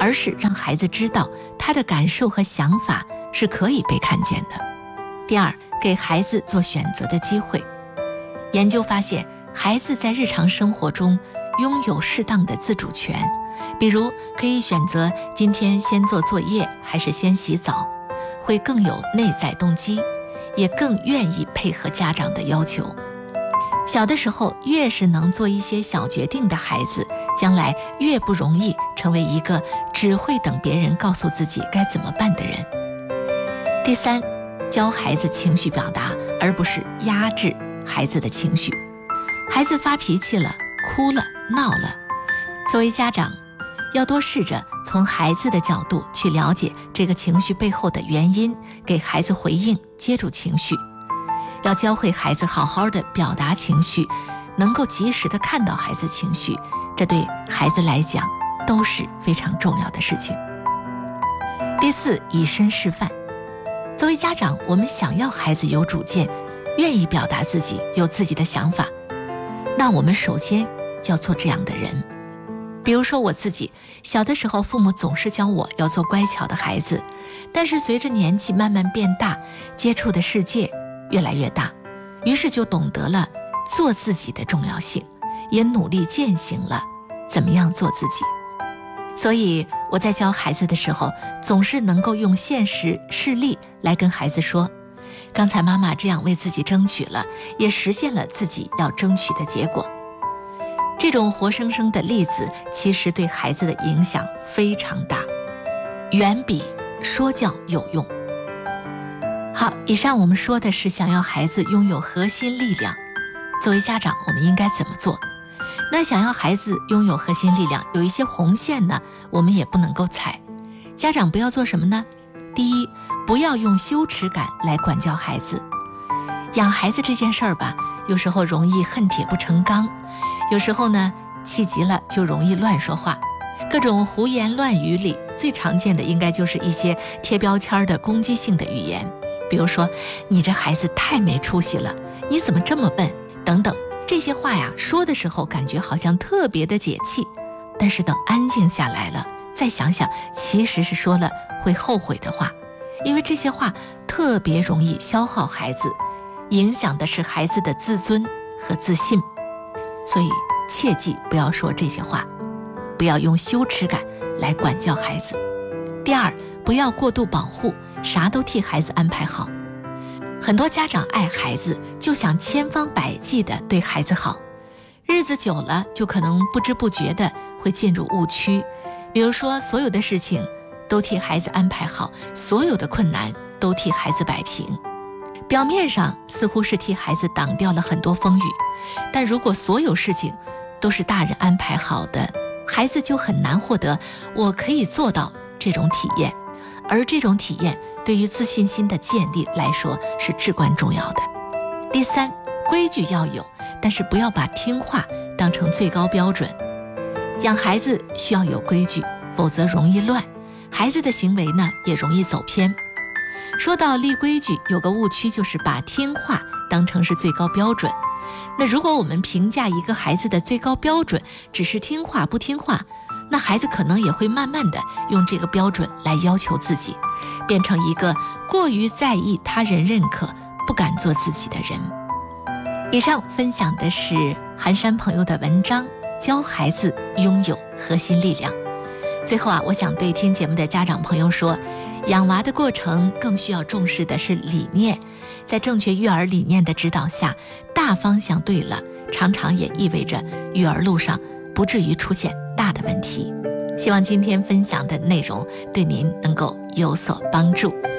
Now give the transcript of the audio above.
而是让孩子知道他的感受和想法是可以被看见的。第二，给孩子做选择的机会。研究发现，孩子在日常生活中拥有适当的自主权，比如可以选择今天先做作业还是先洗澡，会更有内在动机，也更愿意配合家长的要求。小的时候越是能做一些小决定的孩子，将来越不容易成为一个只会等别人告诉自己该怎么办的人。第三，教孩子情绪表达，而不是压制孩子的情绪。孩子发脾气了，哭了，闹了，作为家长要多试着从孩子的角度去了解这个情绪背后的原因，给孩子回应，接住情绪。要教会孩子好好的表达情绪，能够及时的看到孩子情绪，这对孩子来讲都是非常重要的事情。第四，以身示范。作为家长，我们想要孩子有主见，愿意表达自己，有自己的想法，那我们首先要做这样的人。比如说我自己，小的时候父母总是教我要做乖巧的孩子，但是随着年纪慢慢变大，接触的世界越来越大，于是就懂得了做自己的重要性，也努力践行了怎么样做自己。所以我在教孩子的时候，总是能够用现实事例来跟孩子说，刚才妈妈这样为自己争取了，也实现了自己要争取的结果。这种活生生的例子其实对孩子的影响非常大，远比说教有用。好，以上我们说的是想要孩子拥有核心力量，作为家长我们应该怎么做？那想要孩子拥有核心力量，有一些红线呢，我们也不能够踩。家长不要做什么呢？第一，不要用羞耻感来管教孩子。养孩子这件事儿吧，有时候容易恨铁不成钢，有时候呢，气急了就容易乱说话。各种胡言乱语里，最常见的应该就是一些贴标签的攻击性的语言，比如说你这孩子太没出息了，你怎么这么笨等等。这些话呀，说的时候感觉好像特别的解气，但是等安静下来了，再想想，其实是说了会后悔的话，因为这些话特别容易消耗孩子，影响的是孩子的自尊和自信。所以切记不要说这些话，不要用羞耻感来管教孩子。第二，不要过度保护，啥都替孩子安排好。很多家长爱孩子，就想千方百计地对孩子好，日子久了就可能不知不觉地会进入误区，比如说所有的事情都替孩子安排好，所有的困难都替孩子摆平。表面上似乎是替孩子挡掉了很多风雨，但如果所有事情都是大人安排好的，孩子就很难获得我可以做到这种体验，而这种体验对于自信心的建立来说是至关重要的。第三，规矩要有，但是不要把听话当成最高标准。养孩子需要有规矩，否则容易乱，孩子的行为呢也容易走偏。说到立规矩，有个误区就是把听话当成是最高标准。那如果我们评价一个孩子的最高标准只是听话不听话，那孩子可能也会慢慢的用这个标准来要求自己，变成一个过于在意他人认可，不敢做自己的人。以上分享的是寒山朋友的文章，教孩子拥有核心力量。最后我想对听节目的家长朋友说，养娃的过程更需要重视的是理念，在正确育儿理念的指导下，大方向对了，常常也意味着育儿路上不至于出现大的问题。希望今天分享的内容对您能够有所帮助。